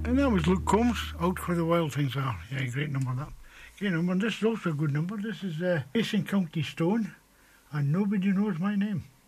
And that was Luke Combs, Out Where the Wild Things Are. Yeah, great number that. Great number, and this is also a good number. This is Ace and County Stone, and Nobody Knows My Name.